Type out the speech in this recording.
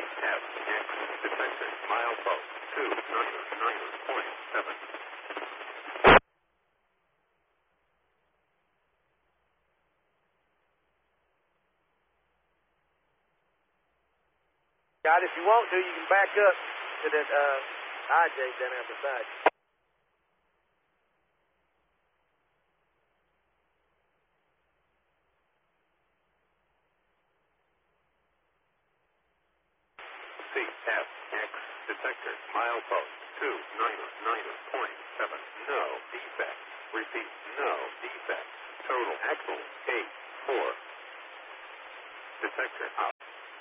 CFX detector milepost 299.7. God, if you want to, you can back up to that IJ down there beside you. CFX detector milepost 299.7. No defects. Repeat, no defects. Total axle 8-4. Detector out.